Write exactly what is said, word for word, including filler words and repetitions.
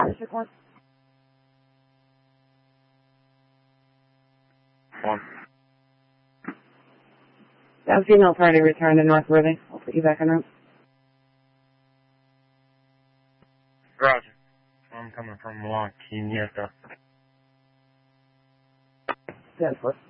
District one. One. That female party returned to Northworthy. I'll put you back en route. Roger. I'm coming from La Quineta. Good,